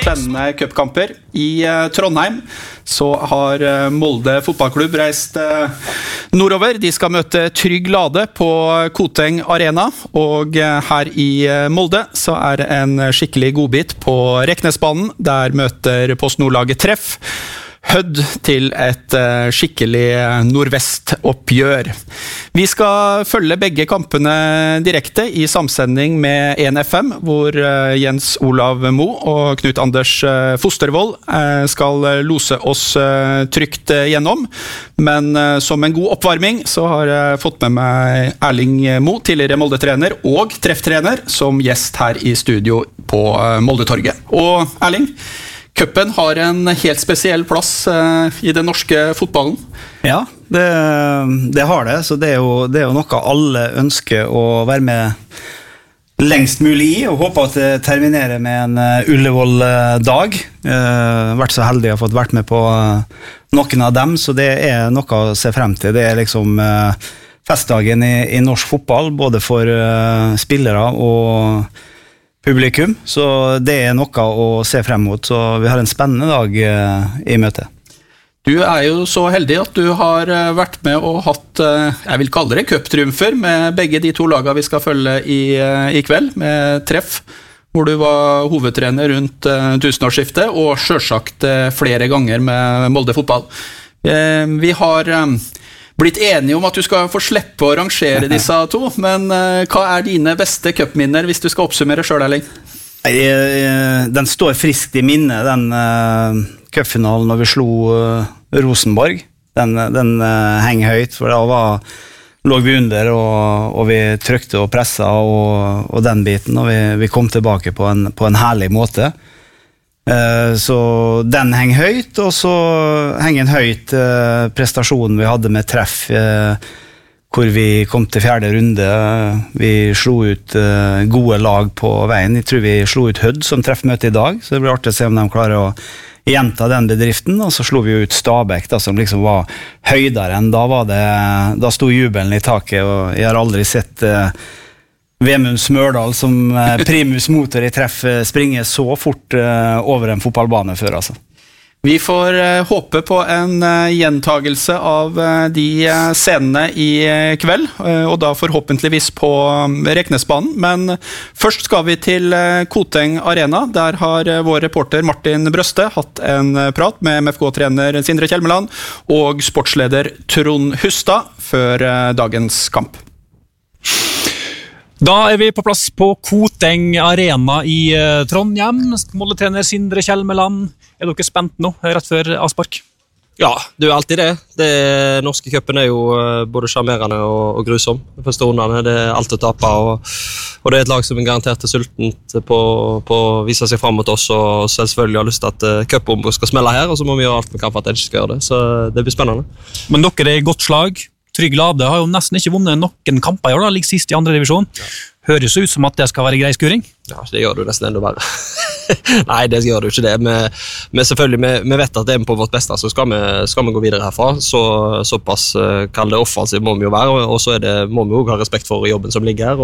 spennende cupkamper. I Trondheim så har Molde fotballklubb reist nordover. De skal møte Trygg Lade på Koteng Arena, og her i Molde så er det en skikkelig godbit på Reknesbanen. Der møter Post Nordlaget Treff Hødd til et skikkelig nordvest-oppgjør. Vi skal følge begge kampene direkte i samsending med 1FM, hvor Jens Olav Mo og Knut Anders Fostervold skal lose oss trygt gjennom. Men som en god oppvarming så har jeg fått med meg Erling Mo, tidligere Molde-trener og trefftrener, som gjest her i studio på Moldetorget. Og Erling, cupen har en helt spesiell plass i den norske fotballen. Ja, det har det, så det er jo noe alle ønsker å være med lengst mulig i, og håper at det terminerer med en Ullevål-dag. Vært så heldig å ha fått vært med på noen av dem, så det er noe å se frem til. Det er liksom festdagen i norsk fotball, både for spillere og publikum, så det er noe å se frem mot, så vi har en spennende dag i møte. Du er jo så heldig at du har vært med og hatt, jeg vil kalle det cuptriumfer, med begge de to lagene vi skal følge i kveld, med Treff, hvor du var hovedtrener rundt tusenårsskiftet, og selvsagt flere ganger med Molde fotball. Vi har blitt enige om at du skal få slippe å rangere disse to, men hva er dine beste cupminner hvis du skal oppsummere selv, Erling? Den står friskt i minne, den cupfinalen når vi slo Rosenborg. Den henger høyt, for da lå vi under, og vi trykte og presset og den biten, og vi kom tilbake på en herlig måte. Så den henger høyt, og så henger en høyt prestasjonen vi hadde med Treff, hvor vi kom til 4. runde. Vi slo ut gode lag på veien. Jeg tror vi slo ut Hødd som Treff møter i dag, så det blir artig å se om de klarer å gjenta den bedriften, og så slo vi ut Stabæk da, som liksom var høydere enn da sto jubelen i taket, og jeg har aldri sett Vemund Smørdal som primus motor i Treff springer så fort over en fotballbane før, altså. Vi får håpe på en gjentagelse av de scenene i kveld, og da forhåpentligvis på Reknesbanen. Men først skal vi til Koteng Arena. Der har vår reporter Martin Brøste hatt en prat med MFK-trener Sindre Kjelmeland og sportsleder Trond Hustad før dagens kamp. Da er vi på plass på Koteng Arena i Trondheim. Molde-trener Sindre Kjelmeland. Er dere spent nå, rett før avspark? Ja, det er jo alltid det. Den norske cupen er jo både charmerende og grusom. De første rundene det er alt å tape, og det er et lag som er garantert sultent på å vise seg frem mot oss, og selvfølgelig har lyst til at cupbomben skal smelle her, og så må vi gjøre alt vi kan for at det ikke skal gjøre det. Så det blir spennende. Men dere er i godt slag. Trygg Lade har jo nesten ikke vunnet noen kamper i år, ligger sist i 2. divisjon. Ja. Høres ut som at det skal være grei skuring? Ja, det gjør det nesten enda verre. Nei, det gjør det jo ikke det. Men selvfølgelig, vi vet at det er på vårt beste, så skal vi gå videre herfra. Såpass kall det offensiv må vi jo være, og så må vi jo ha respekt for jobben som ligger her.